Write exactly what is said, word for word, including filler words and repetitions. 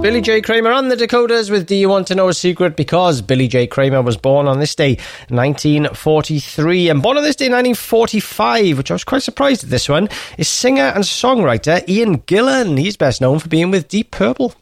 Billy J. Kramer on the Dakotas with Do You Want to Know a Secret? Because Billy J. Kramer was born on this day, nineteen forty-three, and born on this day, nineteen forty-five, which I was quite surprised at this one, is singer and songwriter Ian Gillan. He's best known for being with Deep Purple.